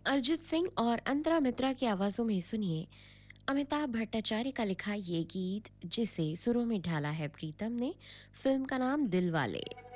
अरिजीत सिंह और अंतरा मित्रा की आवाज़ों में सुनिए अमिताभ भट्टाचार्य का लिखा ये गीत, जिसे सुरों में ढाला है प्रीतम ने। फिल्म का नाम दिलवाले।